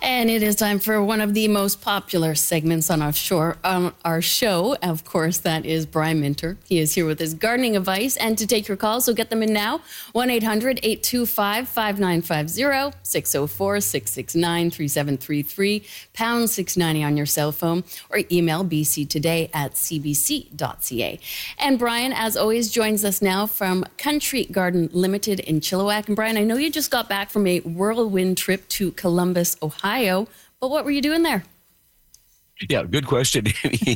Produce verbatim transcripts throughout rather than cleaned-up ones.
And it is time for one of the most popular segments on our, shore, on our show. Of course, that is Brian Minter. He is here with his gardening advice and to take your calls, so get them in now. one eight hundred eight two five five nine five zero, six oh four six six nine three seven three three, pound six ninety on your cell phone, or email b c today at c b c dot c a. And Brian, as always, joins us now from Country Garden Limited in Chilliwack. And Brian, I know you just got back from a whirlwind trip to Columbus, Ohio, but what were you doing there? Yeah, good question.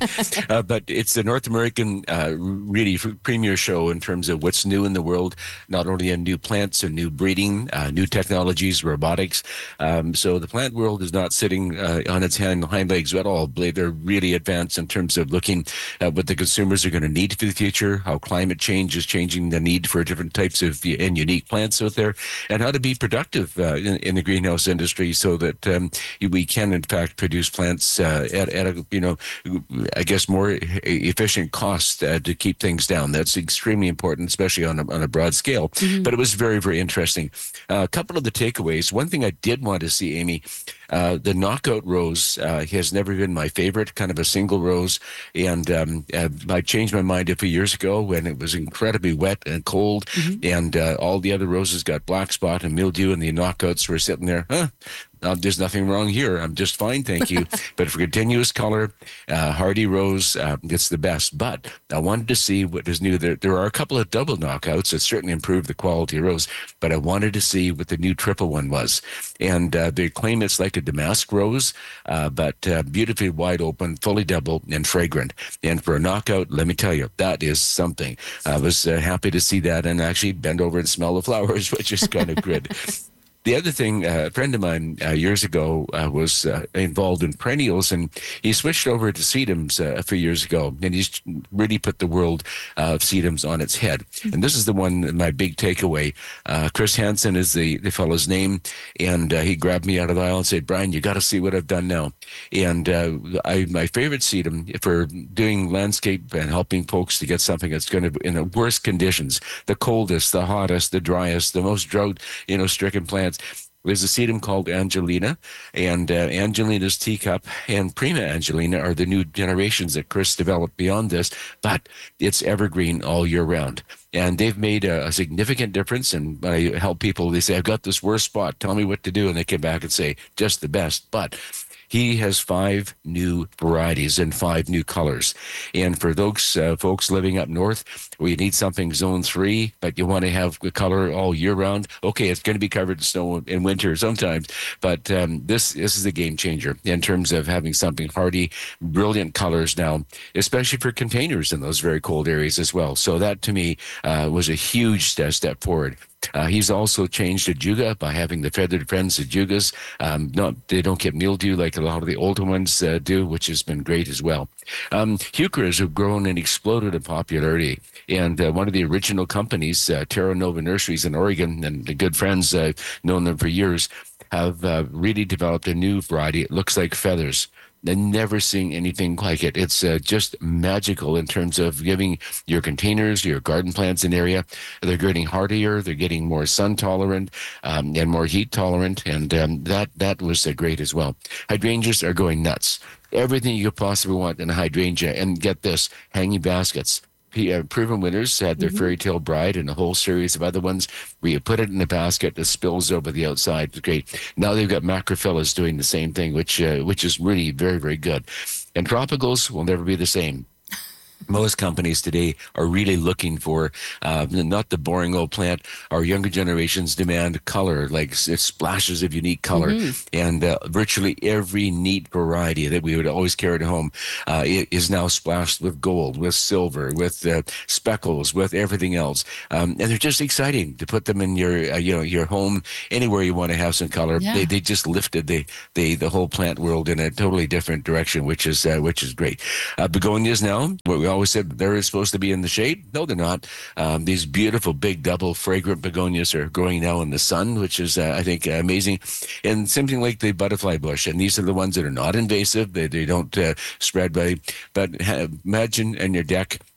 uh, but it's the North American uh, really premier show in terms of what's new in the world, not only in new plants and new breeding, uh, new technologies, robotics. Um, so the plant world is not sitting uh, on its hind, hind legs at all. They're really advanced in terms of looking at what the consumers are going to need for the future, how climate change is changing the need for different types of and unique plants out there, and how to be productive uh, in, in the greenhouse industry so that um, we can, in fact, produce plants uh, at at a, you know, I guess more efficient cost uh, to keep things down. That's extremely important, especially on a, on a broad scale. Mm-hmm. But it was very, very interesting. Uh, a couple of the takeaways. One thing I did want to see, Amy, uh, the knockout rose uh, has never been my favorite, kind of a single rose. And um, uh, I changed my mind a few years ago when it was incredibly wet and cold, mm-hmm. and uh, all the other roses got black spot and mildew, and the knockouts were sitting there, huh? Uh, there's nothing wrong here. I'm just fine, thank you. But for continuous color, uh, hardy rose, uh, it's the best. But I wanted to see what is new. There, there are a couple of double knockouts that certainly improve the quality of rose, but I wanted to see what the new triple one was. And uh, they claim it's like a damask rose, uh, but uh, beautifully wide open, fully double, and fragrant. And for a knockout, let me tell you, that is something. I was uh, happy to see that and actually bend over and smell the flowers, which is kind of good. The other thing, uh, a friend of mine uh, years ago uh, was uh, involved in perennials, and he switched over to sedums uh, a few years ago, and he's really put the world uh, of sedums on its head. And this is the one, my big takeaway. Uh, Chris Hansen is the, the fellow's name, and uh, he grabbed me out of the aisle and said, "Brian, you got to see what I've done now." And uh, I, my favorite sedum for doing landscape and helping folks to get something that's going to, in the worst conditions, the coldest, the hottest, the driest, the most drought, you know, stricken plants. There's a sedum called Angelina, and uh, Angelina's Teacup and Prima Angelina are the new generations that Chris developed beyond this, but it's evergreen all year round. And they've made a, a significant difference. And when I help people, they say, "I've got this worst spot. Tell me what to do." And they come back and say, "Just the best." But he has five new varieties and five new colors. And for those uh, folks living up north, where you need something zone three, but you want to have the color all year round, okay, it's going to be covered in snow in winter sometimes, but um, this, this is a game changer in terms of having something hardy, brilliant colors now, especially for containers in those very cold areas as well. So that, to me, uh, was a huge step, step forward. Uh, he's also changed Ajuga by having the feathered friends Ajugas. Um, not, they don't get mildew like a lot of the older ones uh, do, which has been great as well. Um, Heucheras have grown and exploded in popularity. And uh, one of the original companies, uh, Terra Nova Nurseries in Oregon, and the good friends, uh, known them for years, have uh, really developed a new variety. It looks like feathers. I've never seen anything like it. It's uh, just magical in terms of giving your containers, your garden plants an area. They're getting hardier, they're getting more sun tolerant um, and more heat tolerant, and um, that that was uh, great as well. Hydrangeas are going nuts. Everything you could possibly want in a hydrangea, and get this, hanging baskets. Uh, Proven Winners had their mm-hmm. Fairy Tale Bride and a whole series of other ones where you put it in a basket that spills over the outside. It's great. Now they've got macrophyllus doing the same thing, which uh, which is really very, very good. And tropicals will never be the same. Most companies today are really looking for uh, not the boring old plant. Our younger generations demand color, like s- splashes of unique color. Mm-hmm. And uh, virtually every neat variety that we would always carry at home uh, is now splashed with gold, with silver, with uh, speckles, with everything else. Um, and they're just exciting to put them in your, uh, you know, your home, anywhere you want to have some color. Yeah. They they just lifted the, the the whole plant world in a totally different direction, which is uh, which is great. Uh, begonias now, what we always said they're supposed to be in the shade. No, they're not. Um, these beautiful, big, double, fragrant begonias are growing now in the sun, which is, uh, I think, amazing. And something like the butterfly bush. And these are the ones that are not invasive. They, they don't uh, spread by. But ha- imagine in your deck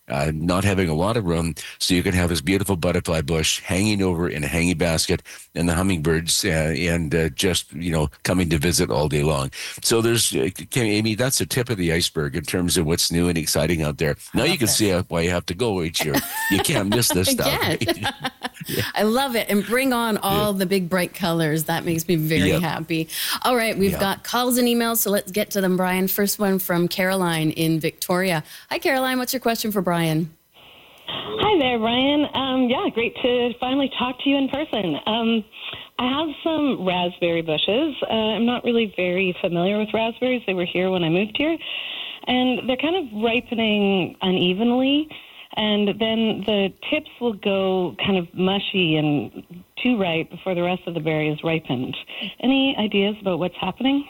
uh, not having a lot of room, so you can have this beautiful butterfly bush hanging over in a hanging basket, and the hummingbirds uh, and uh, just you know coming to visit all day long. So there's, uh, Amy, that's the tip of the iceberg in terms of what's new and exciting out there. Now you can it. see why you have to go each year. You can't miss this stuff. Right? Yeah. I love it. And bring on all yeah. the big bright colors. That makes me very yep. happy. All right, we've yep. got calls and emails, so let's get to them, Brian. First one from Caroline in Victoria. Hi, Caroline. What's your question for Brian? Hi there, Brian. Um, yeah, great to finally talk to you in person. Um, I have some raspberry bushes. Uh, I'm not really very familiar with raspberries. They were here when I moved here. And they're kind of ripening unevenly. And then the tips will go kind of mushy and too ripe before the rest of the berry is ripened. Any ideas about what's happening?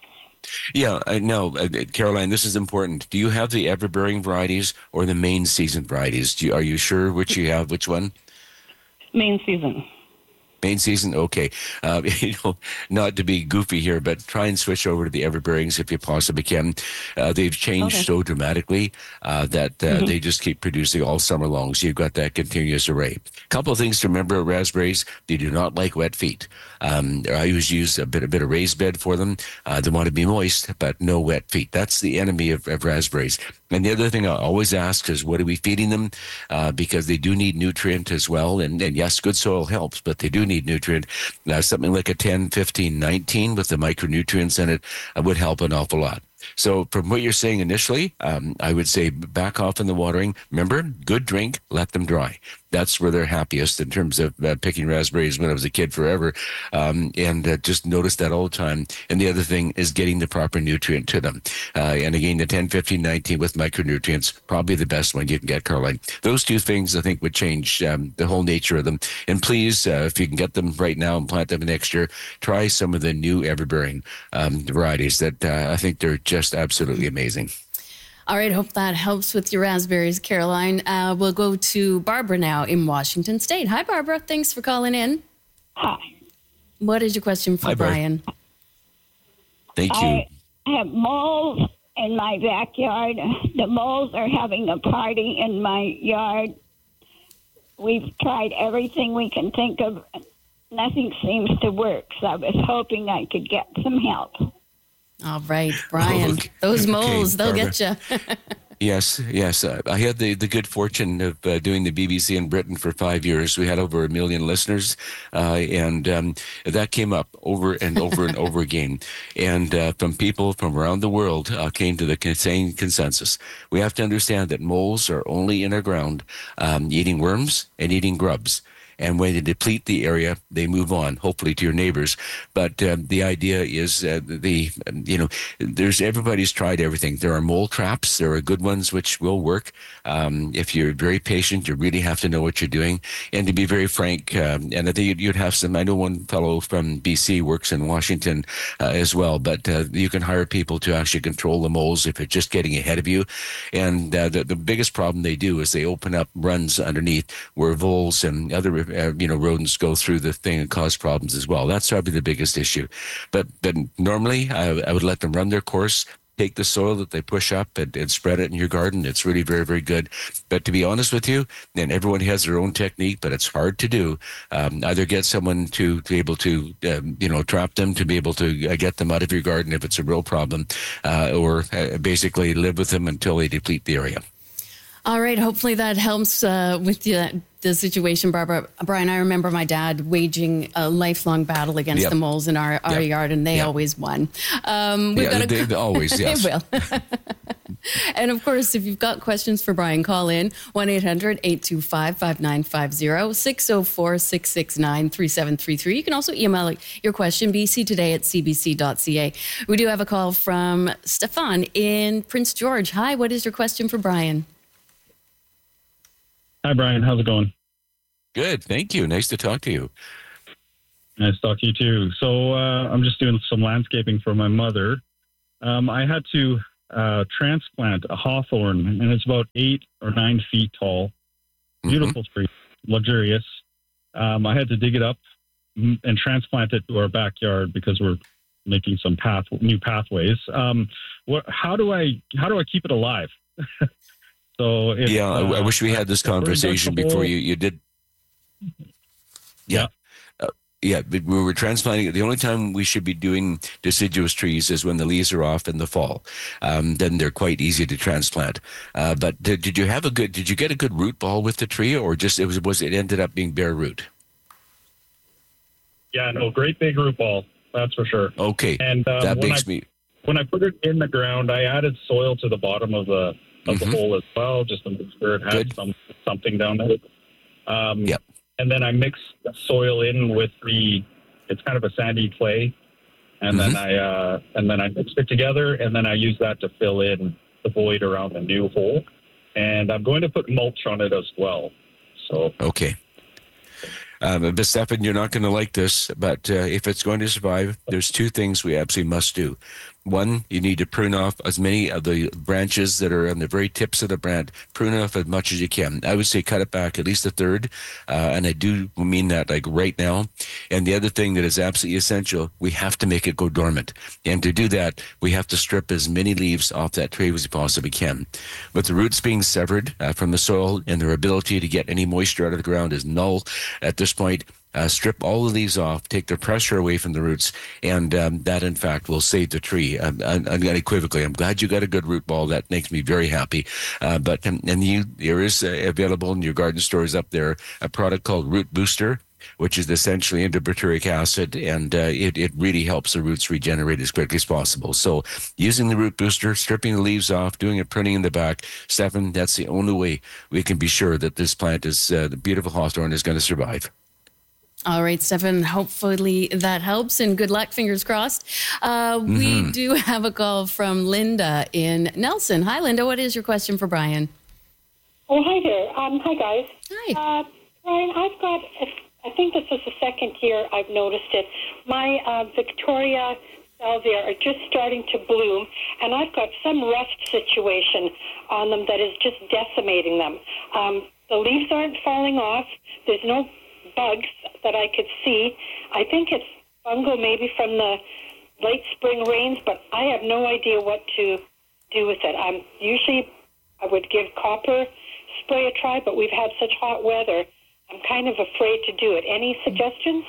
Yeah, I know, uh, Caroline, this is important. Do you have the everbearing varieties or the main season varieties? Do you, are you sure which you have, which one? Main season. Main season, okay. Uh, you know, not to be goofy here, but try and switch over to the everbearings if you possibly can. Uh, they've changed okay. so dramatically uh, that uh, mm-hmm. they just keep producing all summer long. So you've got that continuous array. A couple of things to remember: raspberries, they do not like wet feet. Um, I always use a bit a bit of raised bed for them. Uh, they want to be moist, but no wet feet. That's the enemy of, of raspberries. And the other thing I always ask is, what are we feeding them? Uh, because they do need nutrient as well. And, and yes, good soil helps, but they do need nutrient. Now, something like a ten, fifteen, nineteen with the micronutrients in it uh, would help an awful lot. So from what you're saying initially, um, I would say back off in the watering. Remember, good drink, let them dry. That's where they're happiest in terms of uh, picking raspberries when I was a kid forever. Um, and uh, just notice that all the time. And the other thing is getting the proper nutrient to them. Uh, and again, the ten, fifteen, nineteen with micronutrients, probably the best one you can get, Caroline. Those two things, I think, would change um, the whole nature of them. And please, uh, if you can get them right now and plant them next year, try some of the new everbearing um, varieties that uh, I think they're just absolutely amazing. All right, hope that helps with your raspberries, Caroline. Uh, we'll go to Barbara now in Washington State. Hi, Barbara. Thanks for calling in. Hi. What is your question for Hi, Brian? Thank you. I have moles in my backyard. The moles are having a party in my yard. We've tried everything we can think of. Nothing seems to work, so I was hoping I could get some help. All right, Brian, okay. those moles, okay, they'll Barbara. get you. Yes, yes. Uh, I had the, the good fortune of uh, doing the B B C in Britain for five years. We had over a million listeners, uh, and um, that came up over and over and over again. And uh, from people from around the world uh, came to the same consensus. We have to understand that moles are only in our ground um, eating worms and eating grubs. And when they deplete the area, they move on, hopefully to your neighbors. But uh, the idea is uh, the, you know, there's everybody's tried everything. There are mole traps. There are good ones which will work. Um, if you're very patient, you really have to know what you're doing. And to be very frank, um, and I think you'd have some, I know one fellow from B C works in Washington uh, as well, but uh, you can hire people to actually control the moles if it's just getting ahead of you. And uh, the, the biggest problem they do is they open up runs underneath where voles and other Uh, you know, rodents go through the thing and cause problems as well. That's probably the biggest issue. But but normally, I, I would let them run their course, take the soil that they push up and, and spread it in your garden. It's really very, very good. But to be honest with you, and everyone has their own technique, but it's hard to do. Um, either get someone to, to be able to, um, you know, trap them, to be able to uh, get them out of your garden if it's a real problem, uh, or uh, basically live with them until they deplete the area. All right. Hopefully that helps uh, with the, the situation, Barbara. Brian, I remember my dad waging a lifelong battle against yep. the moles in our, our yep. yard, and they yep. always won. Um, we've yeah, got they, a, they always, yes. They will. And of course, if you've got questions for Brian, call in one eight hundred eight two five five nine five zero, six oh four six six nine three seven three three. You can also email your question, b c today at c b c dot c a. We do have a call from Stefan in Prince George. Hi, what is your question for Brian? Hi, Brian. How's it going? Good. Thank you. Nice to talk to you. Nice to talk to you, too. So uh, I'm just doing some landscaping for my mother. Um, I had to uh, transplant a hawthorn, and it's about eight or nine feet tall. Beautiful mm-hmm. tree, luxurious. Um, I had to dig it up and transplant it to our backyard because we're making some path, new pathways. Um, what, how do I how do I keep it alive? So if, yeah, I, I uh, wish we had this if we're conversation vegetable- before you, you did. Yeah. Uh, yeah, but we were transplanting. The only time we should be doing deciduous trees is when the leaves are off in the fall. Um, then they're quite easy to transplant. Uh, but did, did you have a good? Did you get a good root ball with the tree, or just it was was it ended up being bare root? Yeah, no, great big root ball, that's for sure. Okay, And um, that when makes I, me. when I put it in the ground, I added soil to the bottom of the of Mhm. the hole as well, just to make sure it had Good. some something down there. Um, Yep. And then I mix the soil in with the. It's kind of a sandy clay, and then I uh, and then I mixed it together, and then I use that to fill in the void around the new hole. And I'm going to put mulch on it as well. So Okay. Um, but Stefan, you're not going to like this, but uh, if it's going to survive, there's two things we absolutely must do. One, you need to prune off as many of the branches that are on the very tips of the branch. Prune off as much as you can. I would say cut it back at least a third, uh, and I do mean that like right now. And the other thing that is absolutely essential, we have to make it go dormant. And to do that, we have to strip as many leaves off that tree as we possibly can. With the roots being severed uh, from the soil and their ability to get any moisture out of the ground is null at this point. Uh, strip all the leaves off, take the pressure away from the roots, and um, that, in fact, will save the tree. Um, un- unequivocally, I'm glad you got a good root ball. That makes me very happy. Uh, but um, and you, there is uh, available in your garden stores up there a product called Root Booster, which is essentially endobutyric acid, and uh, it, it really helps the roots regenerate as quickly as possible. So using the Root Booster, stripping the leaves off, doing a pruning in the back, Stefan, that's the only way we can be sure that this plant is, uh, the beautiful hawthorn is going to survive. All right, Stefan, hopefully that helps, and good luck, fingers crossed. Uh, Mm-hmm. We do have a call from Linda in Nelson. Hi, Linda. What is your question for Brian? Oh, hi there. Um, hi, guys. Hi. Uh, Brian, I've got, I think this is the second year I've noticed it. My uh, Victoria salvia are just starting to bloom, and I've got some rust situation on them that is just decimating them. Um, the leaves aren't falling off. There's no bugs that I could see. I think it's fungal maybe from the late spring rains, but I have no idea what to do with it. I'm usually I would give copper spray a try, but we've had such hot weather, I'm kind of afraid to do it. Any suggestions?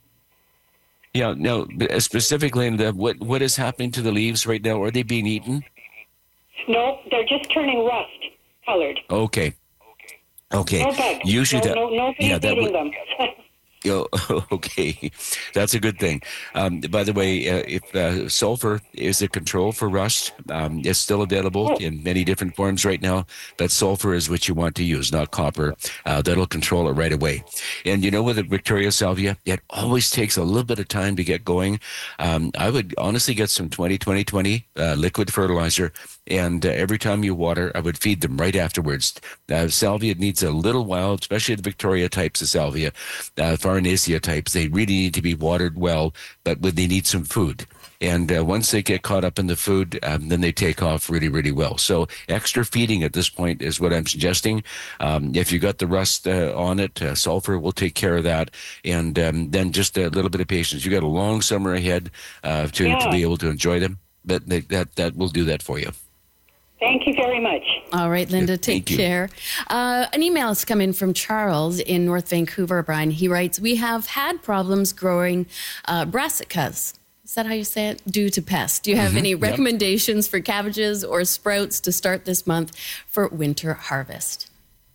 Yeah, no, specifically, in the, what what is happening to the leaves right now? Are they being eaten? No, they're just turning rust colored. Okay. Okay. No bugs. Usually no, that, no, nobody's yeah, that eating would, them. Oh, okay, that's a good thing. Um, by the way, uh, if uh, sulfur is a control for rust, um, it's still available in many different forms right now, but sulfur is what you want to use, not copper. Uh, that'll control it right away. And you know, with the Victoria salvia, it always takes a little bit of time to get going. Um, I would honestly get some twenty twenty twenty uh, liquid fertilizer, and uh, every time you water, I would feed them right afterwards. Uh, salvia needs a little while, especially the Victoria types of salvia. Uh, Farinaceae types, they really need to be watered well, but they need some food. And uh, once they get caught up in the food, um, then they take off really, really well. So extra feeding at this point is what I'm suggesting. Um, if you got the rust uh, on it, uh, sulfur will take care of that. And um, then just a little bit of patience. You got a long summer ahead uh, to, Yeah. to be able to enjoy them, but they, that, that will do that for you. Thank you very much. All right, Linda, Yeah, take thank you. care. Uh, an email has come in from Charles in North Vancouver, Brian. He writes, we have had problems growing uh, brassicas. Is that how you say it? Due to pests. Do you have any recommendations for cabbages or sprouts to start this month for winter harvest?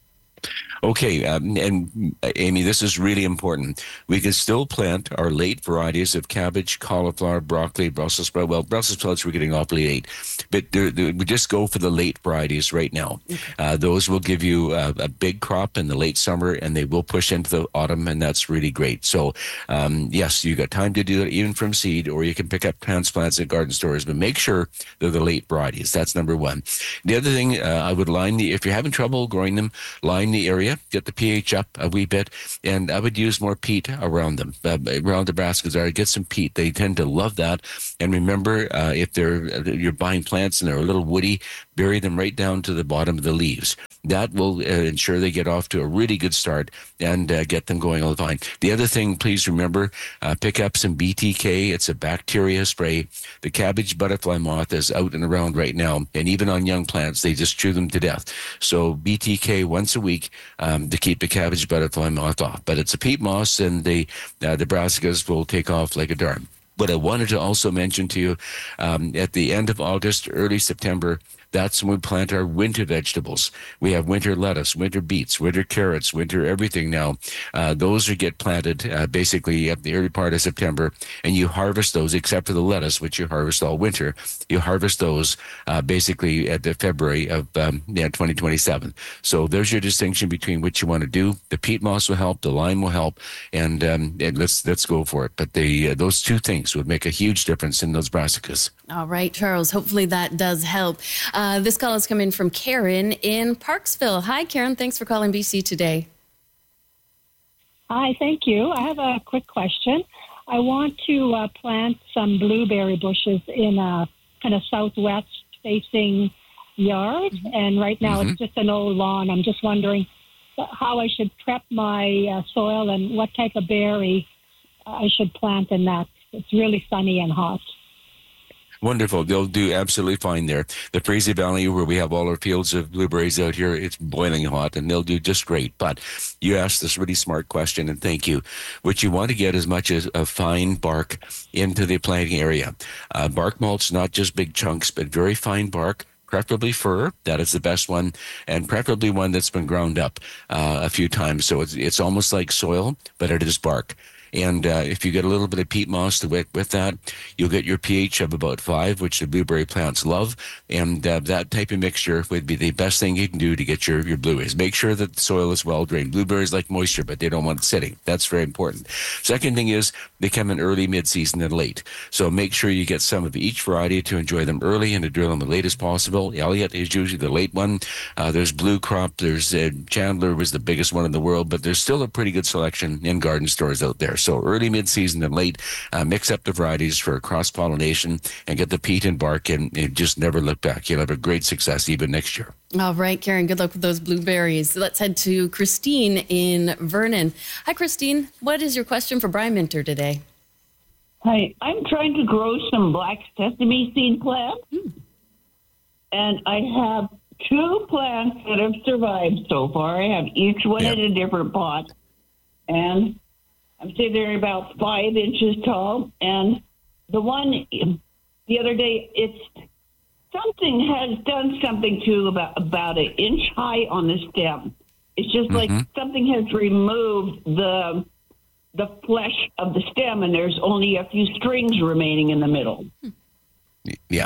Okay, um, and uh, Amy, this is really important. We can still plant our late varieties of cabbage, cauliflower, broccoli, Brussels sprout. Well, Brussels sprouts we're getting awfully late, but they're, they're, we just go for the late varieties right now. Uh, those will give you a, a big crop in the late summer, and they will push into the autumn, and that's really great. So, um, yes, you got time to do that even from seed, or you can pick up transplants at garden stores, but make sure they're the late varieties. That's number one. The other thing, uh, I would line the, if you're having trouble growing them, line the area. Get the pH up a wee bit, and I would use more peat around them, uh, around the brassicas. Or get some peat. They tend to love that. And remember, uh, if they're you're buying plants and they're a little woody, bury them right down to the bottom of the leaves. That will uh, ensure they get off to a really good start and uh, get them going all the time. The other thing, please remember, uh, pick up some B T K. It's a bacteria spray. The cabbage butterfly moth is out and around right now, and even on young plants, they just chew them to death. So B T K once a week um, to keep the cabbage butterfly moth off. But it's a peat moss, and the uh, the brassicas will take off like a dart. But I wanted to also mention to you, um, at the end of August, early September, that's when we plant our winter vegetables. We have winter lettuce, winter beets, winter carrots, winter everything now. Uh, those are get planted uh, basically at the early part of September, and you harvest those, except for the lettuce, which you harvest all winter. You harvest those uh, basically at the February of um, yeah, twenty twenty-seven. So there's your distinction between what you want to do. The peat moss will help, the lime will help, and, um, and let's let's go for it. But the uh, those two things would make a huge difference in those brassicas. All right, Charles. Hopefully that does help. Uh, this call has come in from Karen in Parksville. Hi, Karen. Thanks for calling B C today. Hi, thank you. I have a quick question. I want to uh, plant some blueberry bushes in a kind of southwest facing yard. Mm-hmm. And right now mm-hmm. it's just an old lawn. I'm just wondering how I should prep my uh, soil and what type of berry I should plant in that. It's really sunny and hot. Wonderful. They'll do absolutely fine there. The Fraser Valley, where we have all our fields of blueberries out here, it's boiling hot, and they'll do just great. But you asked this really smart question, and thank you. What you want to get as much as a fine bark into the planting area. Uh, bark mulch, not just big chunks, but very fine bark. Preferably fir, that is the best one, and preferably one that's been ground up uh, a few times. So it's, it's almost like soil, but it is bark. And uh, if you get a little bit of peat moss to with, with that, you'll get your pH of about five, which the blueberry plants love. And uh, that type of mixture would be the best thing you can do to get your, your blueberries. Make sure that the soil is well drained. Blueberries like moisture, but they don't want it sitting. That's very important. Second thing is they come in early, mid-season, and late. So make sure you get some of each variety to enjoy them early and to drill them as late as possible. Elliott is usually the late one. Uh, there's Blue Crop. There's uh, Chandler was the biggest one in the world, but there's still a pretty good selection in garden stores out there. So early, mid-season, and late, uh, mix up the varieties for cross-pollination and get the peat and bark, and, and just never look back. You'll have a great success even next year. All right, Karen, good luck with those blueberries. Let's head to Christine in Vernon. Hi, Christine. What is your question for Brian Minter today? Hi, I'm trying to grow some black sesame seed plants, mm. and I have two plants that have survived so far. I have each one yep. in a different pot, and I'm saying they're about five inches tall, and the one the other day, it's something has done something to about about an inch high on the stem. It's just mm-hmm. like something has removed the the flesh of the stem, and there's only a few strings remaining in the middle. Yeah.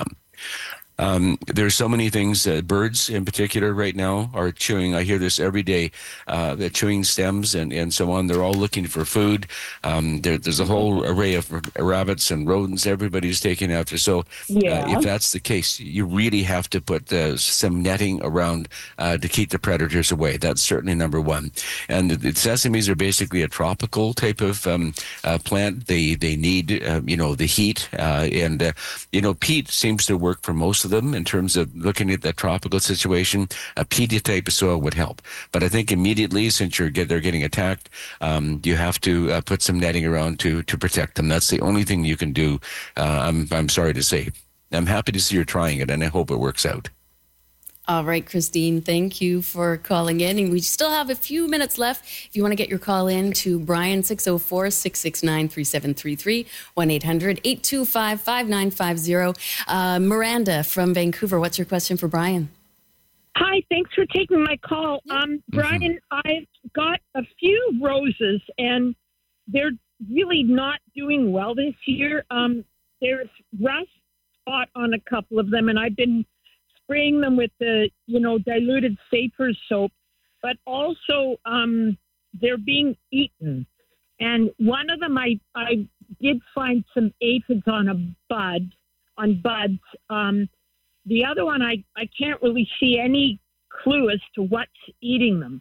Um, there's so many things. Uh, birds, in particular, right now are chewing. I hear this every day. Uh, they're chewing stems and, and so on. They're all looking for food. Um, there, there's a whole array of rabbits and rodents everybody's taking after. So, yeah. uh, if that's the case, you really have to put uh, some netting around uh, to keep the predators away. That's certainly number one. And the, the sesames are basically a tropical type of um, uh, plant. They they need uh, you know the heat uh, and uh, you know peat seems to work for most of them in terms of looking at that tropical situation. A peaty type of soil would help, but I think immediately, since you're get, they're getting attacked, um, you have to uh, put some netting around to to protect them. That's the only thing you can do. Uh, I'm I'm sorry to say. I'm happy to see you're trying it, and I hope it works out. All right, Christine, thank you for calling in. And we still have a few minutes left. If you want to get your call in to Brian, six oh four, six six nine, three seven three three, one eight hundred, eight two five, five nine five zero. Uh, Miranda from Vancouver, what's your question for Brian? Hi, thanks for taking my call. Um, Brian, mm-hmm. I've got a few roses, and they're really not doing well this year. Um, there's rust spot on a couple of them, and I've been spraying them with the, you know, diluted Safer soap, but also um, they're being eaten. And one of them, I, I did find some aphids on a bud, on buds. Um, the other one, I, I can't really see any clue as to what's eating them.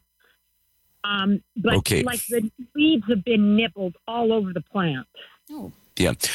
Um, but okay. like the leaves have been nibbled all over the plant. Oh. Yeah.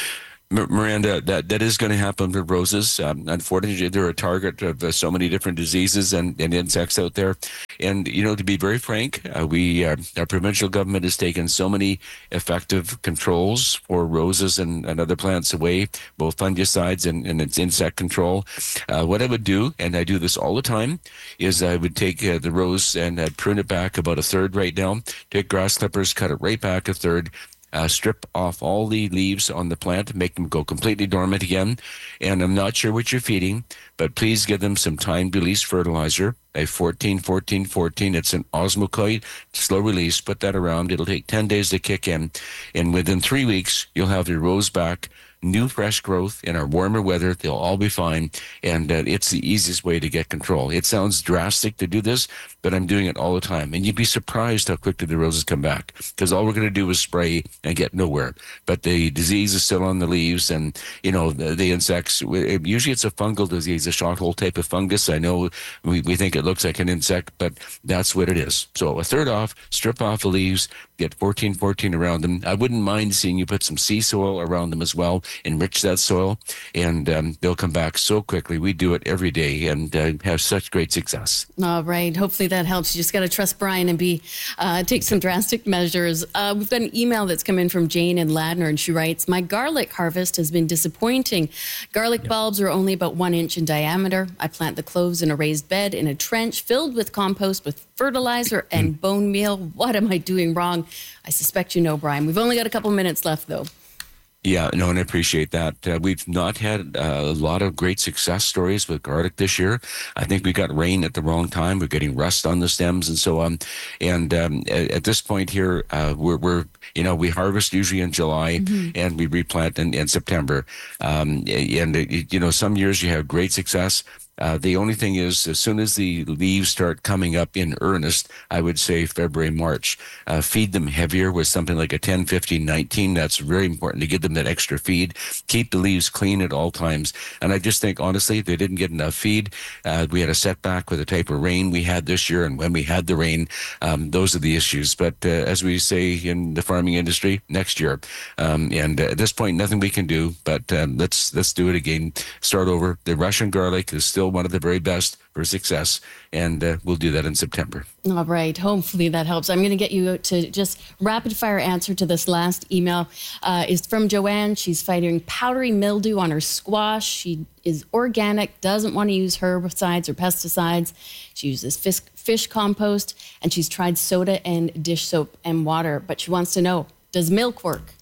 Miranda, that, that is going to happen with roses. Um, unfortunately, they're a target of uh, so many different diseases and, and insects out there. And, you know, to be very frank, uh, we uh, our provincial government has taken so many effective controls for roses and, and other plants away, both fungicides and, and its insect control. Uh, what I would do, and I do this all the time, is I would take uh, the rose and I'd prune it back about a third right now, take grass clippers, cut it right back a third, Uh, strip off all the leaves on the plant, make them go completely dormant again. And I'm not sure what you're feeding, but please give them some time-release fertilizer, a fourteen fourteen fourteen. It's an osmocoid, slow release. Put that around. It'll take ten days to kick in. And within three weeks, you'll have your rose back, new fresh growth in our warmer weather. They'll all be fine. And uh, it's the easiest way to get control. It sounds drastic to do this, but I'm doing it all the time. And you'd be surprised how quickly the roses come back, because all we're going to do is spray and get nowhere. But the disease is still on the leaves, and, you know, the, the insects, usually it's a fungal disease, a shot hole type of fungus. I know we, we think it looks like an insect, but that's what it is. So a third off, strip off the leaves, get fourteen fourteen around them. I wouldn't mind seeing you put some sea soil around them as well, enrich that soil, and um, they'll come back so quickly. We do it every day and uh, have such great success. All right. Hopefully that helps. You just got to trust Brian and be uh, take some drastic measures. Uh, we've got an email that's come in from Jane in Ladner, and she writes, my garlic harvest has been disappointing. Garlic bulbs are only about one inch in diameter. I plant the cloves in a raised bed in a trench filled with compost with fertilizer and bone meal. What am I doing wrong? I suspect you know, Brian. We've only got a couple minutes left, though. Yeah, no, and I appreciate that. Uh, we've not had uh, a lot of great success stories with garlic this year. I think we got rain at the wrong time. We're getting rust on the stems and so on. And um, at, at this point here, uh, we're, we're, you know, we harvest usually in July mm-hmm. and we replant in, in September. Um, and, you know, some years you have great success. Uh, the only thing is, as soon as the leaves start coming up in earnest, I would say February, March, uh, feed them heavier with something like a ten, fifteen, nineteen. That's very important to give them that extra feed. Keep the leaves clean at all times. And I just think, honestly, they didn't get enough feed. Uh, we had a setback with the type of rain we had this year. And when we had the rain, um, those are the issues. But uh, as we say in the farming industry, next year. Um, and uh, at this point, nothing we can do. But um, let's let's do it again. Start over. The Russian garlic is still one of the very best for success, and uh, we'll do that in September. All right. Hopefully that helps. I'm going to get you to just rapid fire answer to this last email. Uh, is from Joanne. She's fighting powdery mildew on her squash. She is organic, doesn't want to use herbicides or pesticides. She uses fish, fish compost, and she's tried soda and dish soap and water, but she wants to know, does milk work?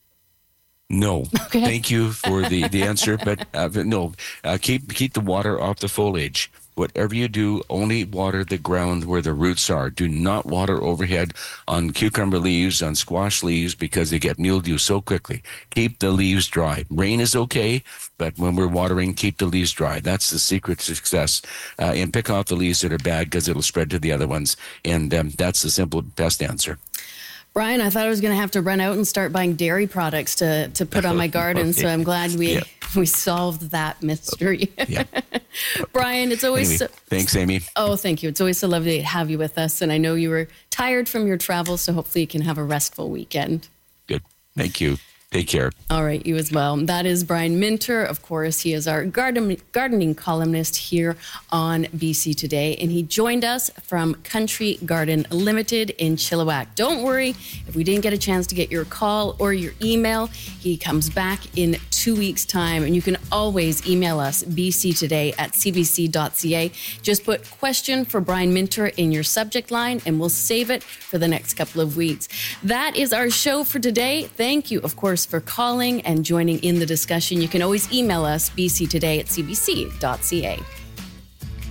No, okay. Thank you for the, the answer, but uh, no, uh, keep keep the water off the foliage. Whatever you do, only water the ground where the roots are. Do not water overhead on cucumber leaves, on squash leaves, because they get mildew so quickly. Keep the leaves dry. Rain is okay, but when we're watering, keep the leaves dry. That's the secret to success. Uh, and pick off the leaves that are bad, because it'll spread to the other ones. And um, that's the simple, best answer. Brian, I thought I was going to have to run out and start buying dairy products to, to put on my garden, so I'm glad we yeah. we solved that mystery. Yeah. Brian, it's always... Anyway, so, thanks, Amy. Oh, thank you. It's always so lovely to have you with us, and I know you were tired from your travels, so hopefully you can have a restful weekend. Good. Thank you. Take care. All right, you as well. That is Brian Minter. Of course, he is our garden, gardening columnist here on B C Today, and he joined us from Country Garden Limited in Chilliwack. Don't worry if we didn't get a chance to get your call or your email. He comes back in two weeks' time, and you can always email us, b c today at c b c dot c a. Just put question for Brian Minter in your subject line, and we'll save it for the next couple of weeks. That is our show for today. Thank you, of course, for calling and joining in the discussion. You can always email us, b c today at c b c dot c a.